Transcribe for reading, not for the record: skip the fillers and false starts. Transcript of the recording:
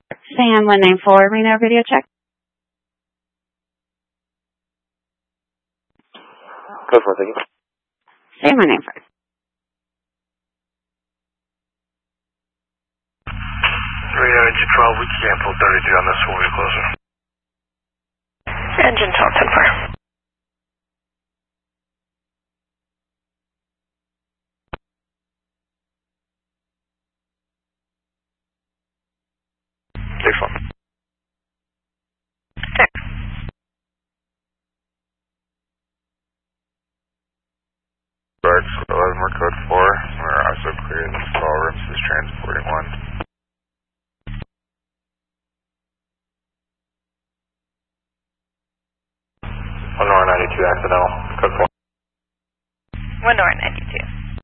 Sam 194, Reno video check. Go for it, thank you. Sam 194. Reno engine 12, we can't pull 33 on this one, we're closer. Engine 12, 10-4. Birds, 11 more code